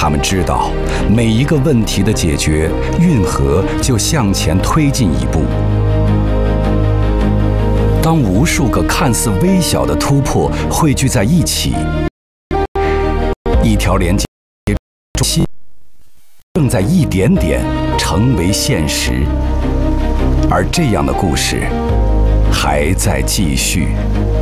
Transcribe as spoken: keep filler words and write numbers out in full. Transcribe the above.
他们知道，每一个问题的解决，运河就向前推进一步。当无数个看似微小的突破汇聚在一起，一条连接中心正在一点点成为现实。而这样的故事还在继续。